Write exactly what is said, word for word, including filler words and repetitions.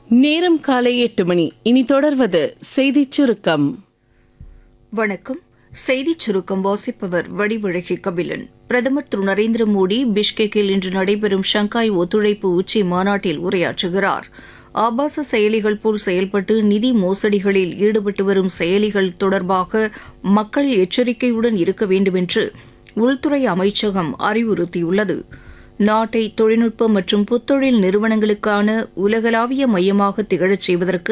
நேரம் காலை எட்டு மணி. இனி தொடர்வது செய்திச் சுருக்கம். வணக்கம். செய்திச் சுருக்கம் வாசிப்பவர் வடிவழகி கபிலன். பிரதமர் திரு நரேந்திர மோடி பிஷ்கெக்கில் இன்று நடைபெறும் ஷங்காய் ஒத்துழைப்பு உச்சி மாநாட்டில் உரையாற்றுகிறார். ஆபாச செயலிகள் போல் செயல்பட்டு நிதி மோசடிகளில் ஈடுபட்டு வரும் செயலிகள் தொடர்பாக மக்கள் எச்சரிக்கையுடன் இருக்க வேண்டும் என்று உள்துறை அமைச்சகம் அறிவுறுத்தியுள்ளது. நாட்டை தொழில்நுட்ப மற்றும் புத்தொழில் நிறுவனங்களுக்கான உலகளாவிய மையமாக திகழச் செய்வதற்கு